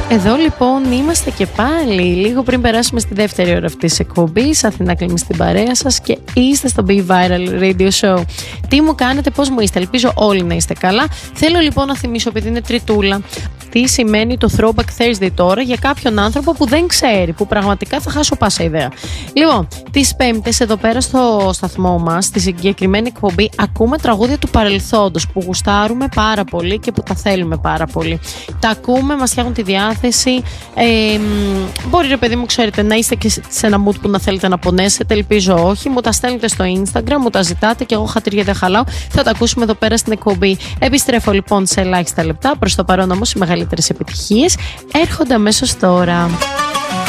Εδώ λοιπόν είμαστε και πάλι λίγο πριν περάσουμε στη δεύτερη ώρα αυτής της εκπομπής. Αθηνά Κλεμή στην παρέα σας και είστε στο Be Viral Radio Show. Τι μου κάνετε, πώς μου είστε? Ελπίζω όλοι να είστε καλά. Θέλω λοιπόν να θυμίσω, επειδή είναι Τριτούλα, τι σημαίνει το Throwback Thursday τώρα για κάποιον άνθρωπο που δεν ξέρει, που πραγματικά θα χάσω πάσα ιδέα. Λοιπόν, τις Πέμπτες εδώ πέρα στο σταθμό μας, στη συγκεκριμένη εκπομπή, ακούμε τραγούδια του παρελθόντος που γουστάρουμε πάρα πολύ και που τα θέλουμε πάρα πολύ. Τα ακούμε, μας φτιάχνουν τη διάθεση. Μπορεί, ρε παιδί μου, ξέρετε, να είστε και σε ένα mood που να θέλετε να πονέσετε. Ελπίζω όχι. Μου τα στέλνετε στο Instagram, μου τα ζητάτε και εγώ χατήρια δεν χαλάω. Θα τα ακούσουμε εδώ πέρα στην εκπομπή. Επιστρέφω λοιπόν σε ελάχιστα λεπτά. Προς το παρόν όμως οι μεγαλύτερες επιτυχίες έρχονται αμέσως τώρα.